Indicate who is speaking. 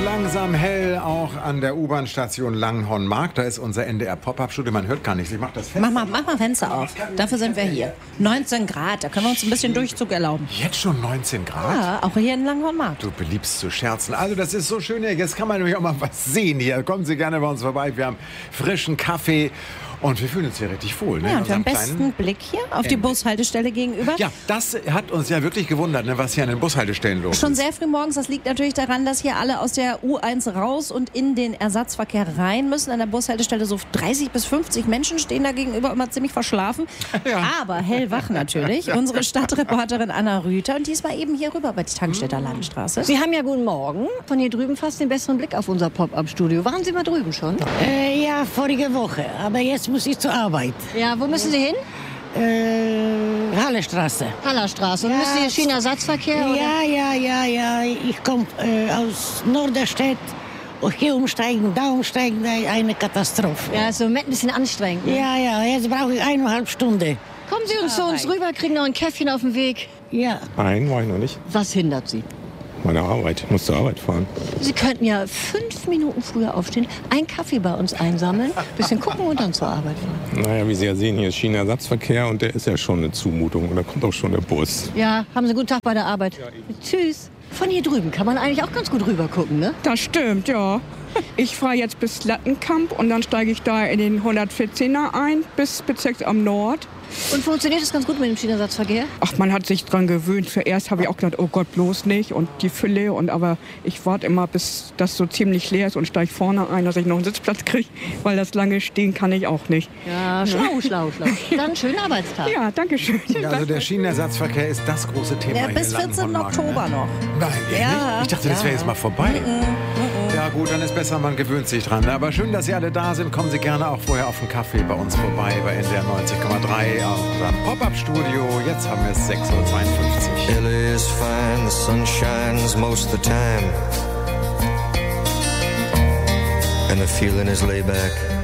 Speaker 1: langsam hell, auch an der U-Bahn-Station Langhornmarkt. Da ist unser NDR-Pop-Up-Studio. Man hört gar nichts. Ich mach das Fenster.
Speaker 2: Mach mal Fenster auf. Dafür sind wir hier. 19 Grad, da können wir uns ein bisschen Durchzug erlauben.
Speaker 1: Jetzt schon 19 Grad?
Speaker 2: Ja, auch hier in Langhornmarkt.
Speaker 1: Du beliebst zu scherzen. Also das ist so schön hier. Jetzt kann man nämlich auch mal was sehen hier. Kommen Sie gerne bei uns vorbei. Wir haben frischen Kaffee. Und wir fühlen uns hier richtig wohl. Ne?
Speaker 2: Ja, und wir haben besten Blick hier auf die Bushaltestelle gegenüber.
Speaker 1: Ja, das hat uns ja wirklich gewundert, ne, was hier an den Bushaltestellen los ist.
Speaker 2: Schon sehr früh morgens. Das liegt natürlich daran, dass hier alle aus der U1 raus und in den Ersatzverkehr rein müssen. An der Bushaltestelle so 30 bis 50 Menschen stehen da gegenüber immer ziemlich verschlafen. Ja. Aber hellwach natürlich. Ja. Unsere Stadtreporterin Anna Rüther. Und die ist mal eben hier rüber bei die Tangstädter Landstraße.
Speaker 3: Sie haben ja guten Morgen. Von hier drüben fast den besseren Blick auf unser Pop-Up-Studio. Waren Sie mal drüben schon?
Speaker 4: Ja, vorige Woche. Aber jetzt muss ich zur Arbeit.
Speaker 3: Ja, wo müssen Sie hin?
Speaker 4: Hallerstraße.
Speaker 3: Hallerstraße. Und
Speaker 4: Ja,
Speaker 3: müssen Sie Schienenersatzverkehr?
Speaker 4: Ja. Ich komme aus Norderstedt. Und hier umsteigen, da umsteigen, eine Katastrophe.
Speaker 3: Ja, ist im Moment ein bisschen anstrengend. Ne?
Speaker 4: Ja, jetzt brauche ich 1,5 Stunden.
Speaker 3: Kommen Sie uns zu uns rüber, kriegen noch ein Käffchen auf dem Weg.
Speaker 4: Ja.
Speaker 5: Nein, war ich noch nicht.
Speaker 3: Was hindert Sie?
Speaker 5: Meine Arbeit. Ich muss zur Arbeit fahren.
Speaker 3: Sie könnten ja 5 Minuten früher aufstehen, einen Kaffee bei uns einsammeln, bisschen gucken und dann zur Arbeit fahren.
Speaker 5: Naja, wie Sie ja sehen, hier ist Schienenersatzverkehr und der ist ja schon eine Zumutung. Und da kommt auch schon der Bus.
Speaker 3: Ja, haben Sie einen guten Tag bei der Arbeit. Ja, tschüss. Von hier drüben kann man eigentlich auch ganz gut rüber gucken, ne?
Speaker 6: Das stimmt, ja. Ich fahre jetzt bis Lattenkamp und dann steige ich da in den 114er ein bis Bezirksamt Nord.
Speaker 3: Und funktioniert das ganz gut mit dem Schienenersatzverkehr?
Speaker 6: Ach, man hat sich dran gewöhnt. Zuerst habe ich auch gedacht, oh Gott, bloß nicht und die Fülle. Aber ich warte immer, bis das so ziemlich leer ist und steige vorne ein, dass ich noch einen Sitzplatz kriege, weil das lange stehen kann ich auch nicht.
Speaker 3: Ja, schlau. Dann schönen Arbeitstag.
Speaker 6: Ja, danke schön.
Speaker 1: Ja, also der Schienenersatzverkehr ist das große Thema hier.
Speaker 2: Bis 14. Oktober noch.
Speaker 1: Nein, ja, ich dachte, das wäre jetzt mal vorbei. Ja gut, dann ist besser, man gewöhnt sich dran. Aber schön, dass Sie alle da sind. Kommen Sie gerne auch vorher auf einen Kaffee bei uns vorbei, bei NDR 90,3 auf unserem Pop-Up-Studio. Jetzt haben wir es 6:52 Uhr.
Speaker 7: LA is fine, the sun shines most of the time. And the feeling is laid back.